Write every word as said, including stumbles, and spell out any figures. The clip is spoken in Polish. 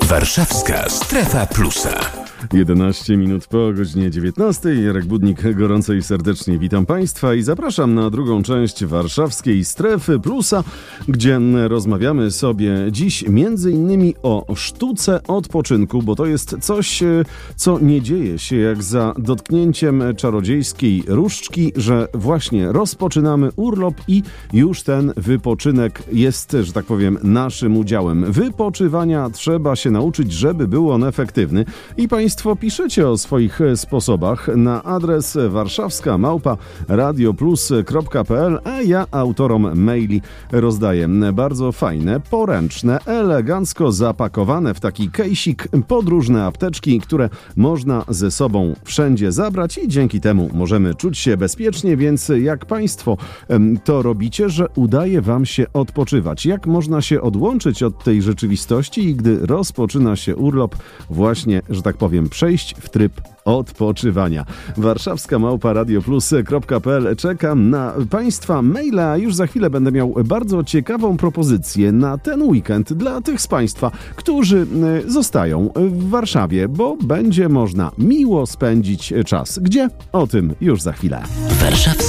Warszawska Strefa Plusa. jedenaście minut po godzinie dziewiętnastej. Jarek Budnik, gorąco i serdecznie witam Państwa i zapraszam na drugą część Warszawskiej Strefy Plusa, gdzie rozmawiamy sobie dziś między innymi o sztuce odpoczynku, bo to jest coś, co nie dzieje się jak za dotknięciem czarodziejskiej różdżki, że właśnie rozpoczynamy urlop i już ten wypoczynek jest, że tak powiem, naszym udziałem. Wypoczywania trzeba się nauczyć, żeby był on efektywny i Państwo piszecie o swoich sposobach na adres warszawska małpa radioplus kropka pe el, a ja autorom maili rozdaję bardzo fajne, poręczne, elegancko zapakowane w taki kejsik podróżne apteczki, które można ze sobą wszędzie zabrać i dzięki temu możemy czuć się bezpiecznie, więc jak Państwo to robicie, że udaje Wam się odpoczywać? Jak można się odłączyć od tej rzeczywistości i gdy rozpoczyna się urlop, właśnie, że tak powiem, przejść w tryb odpoczywania. warszawska małpa radioplus kropka pe el. Czekam na Państwa maila. Już za chwilę będę miał bardzo ciekawą propozycję na ten weekend dla tych z Państwa, którzy zostają w Warszawie, bo będzie można miło spędzić czas. Gdzie? O tym już za chwilę. Warszawska